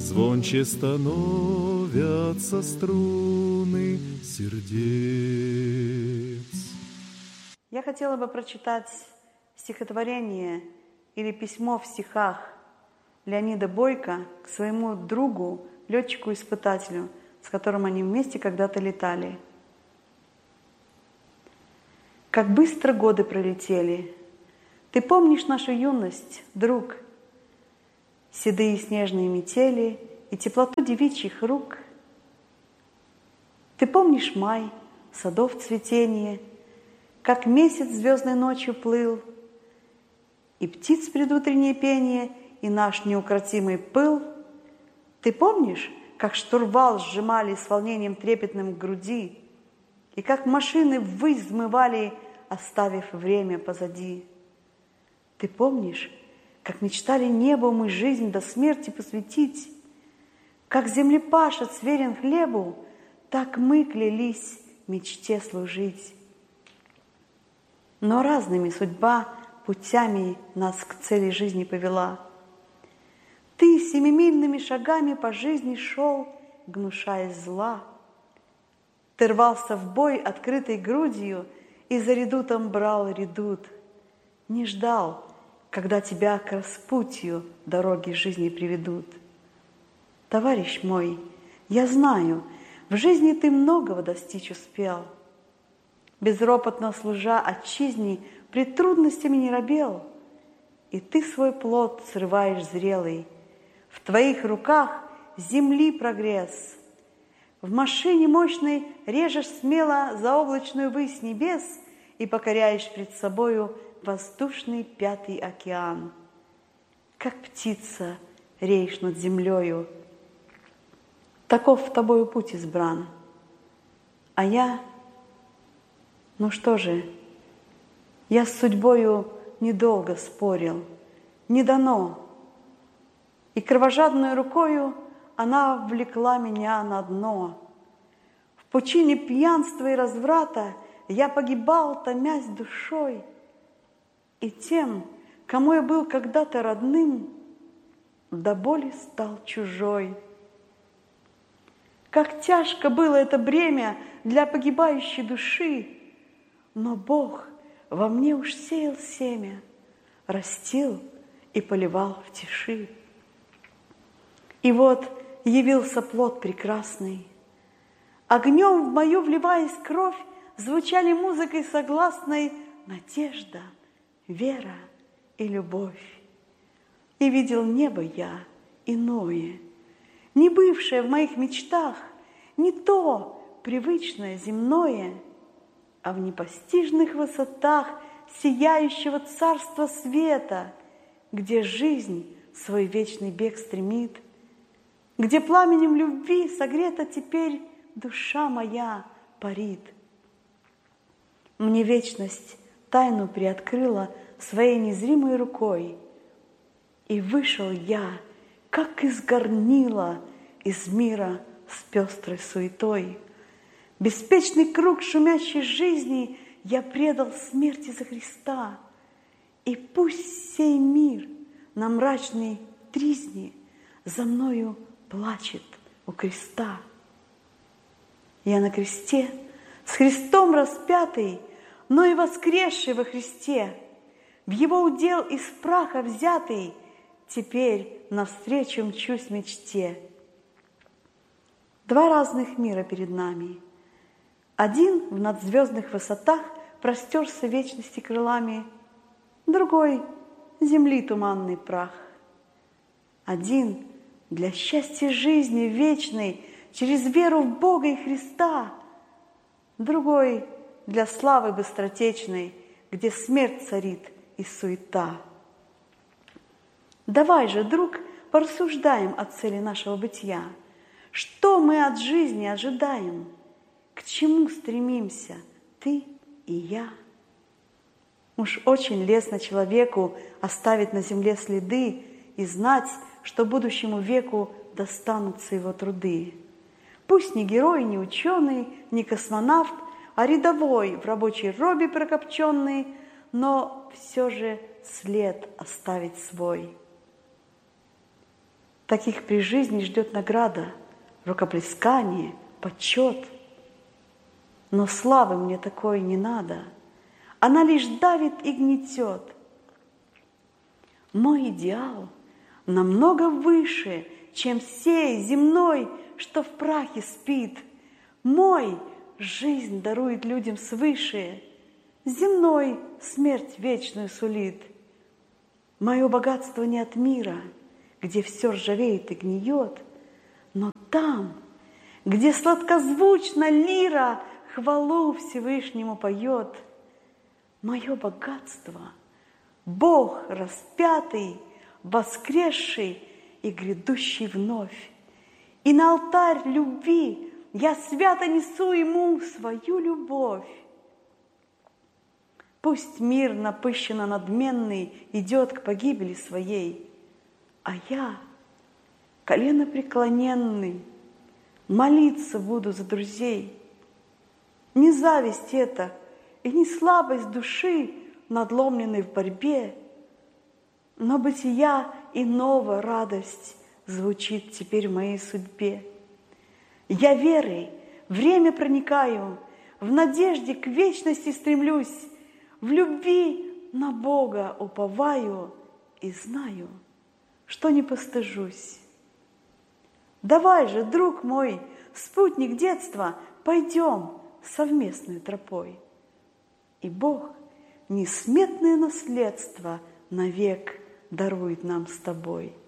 звонче становятся струны сердец. Я хотела бы прочитать стихотворение или письмо в стихах Леонида Бойко к своему другу, летчику-испытателю, с которым они вместе когда-то летали. Как быстро годы пролетели. Ты помнишь нашу юность, друг? Седые снежные метели и теплоту девичьих рук. Ты помнишь май, садов цветение, как месяц звездной ночью плыл, и птиц предутреннее пение, и наш неукротимый пыл? Ты помнишь, как штурвал сжимали с волнением трепетным в груди, и как машины ввысь взмывали, оставив время позади? Ты помнишь, как мечтали небу мы жизнь до смерти посвятить? Как землепашец верен хлебу, так мы клялись мечте служить. Но разными судьба путями нас к цели жизни повела. Ты семимильными шагами по жизни шел, гнушаясь зла. Ты рвался в бой открытой грудью и за редутом брал редут. Не ждал, когда тебя к распутью дороги жизни приведут. Товарищ мой, я знаю, в жизни ты многого достичь успел. Безропотно служа отчизне, пред трудностями не робел. И ты свой плод срываешь зрелый. В твоих руках земли прогресс. В машине мощной режешь смело заоблачную высь небес и покоряешь пред собою воздушный пятый океан. Как птица реешь над землею, таков тобою путь избран. А я, ну что же, я с судьбою недолго спорил, не дано, и кровожадной рукою она влекла меня на дно. В пучине пьянства и разврата я погибал, томясь душой, и тем, кому я был когда-то родным, до боли стал чужой. Как тяжко было это бремя для погибающей души, но Бог во мне уж сеял семя, растил и поливал в тиши. И вот явился плод прекрасный. Огнем в мою вливаясь кровь, звучали музыкой согласной надежда, вера и любовь. И видел небо я иное, не бывшее в моих мечтах, не то привычное земное, а в непостижных высотах сияющего царства света, где жизнь свой вечный бег стремит, где пламенем любви согрета теперь душа моя парит. Мне вечность тайну приоткрыла своей незримой рукой, и вышел я, как из горнила, из мира с пестрой суетой. Беспечный круг шумящей жизни я предал смерти за Христа, и пусть сей мир на мрачной тризне за мною плачет у креста. Я на кресте, с Христом распятый, но и воскресший во Христе, в Его удел из праха взятый, теперь навстречу мчусь мечте. Два разных мира перед нами. Один в надзвездных высотах простерся вечности крылами, другой — земли туманный прах. Один для счастья жизни вечной через веру в Бога и Христа, другой для славы быстротечной, где смерть царит и суета. Давай же, друг, порассуждаем о цели нашего бытия. Что мы от жизни ожидаем? К чему стремимся ты и я? Уж очень лестно человеку оставить на земле следы и знать, что будущему веку достанутся его труды. Пусть не герой, не ученый, не космонавт, а рядовой в рабочей робе прокопченный, но все же след оставить свой. Таких при жизни ждет награда, рукоплескание, почет. Но славы мне такой не надо, она лишь давит и гнетет. Мой идеал намного выше, чем сей земной, что в прахе спит. Мой жизнь дарует людям свыше, земной смерть вечную сулит. Мое богатство не от мира, где все ржавеет и гниет, но там, где сладкозвучно лира хвалу Всевышнему поет. Мое богатство — Бог распятый, воскресший и грядущий вновь. И на алтарь любви я свято несу Ему свою любовь. Пусть мир напыщенно надменный идет к погибели своей, а я, коленопреклоненный, молиться буду за друзей. Не зависть это и не слабость души, надломленной в борьбе, но бытия иного радость звучит теперь в моей судьбе. Я верой время проникаю, в надежде к вечности стремлюсь, в любви на Бога уповаю и знаю, что не постыжусь. Давай же, друг мой, спутник детства, пойдем совместной тропой, и Бог несметное наследство навек дарует нам с тобой.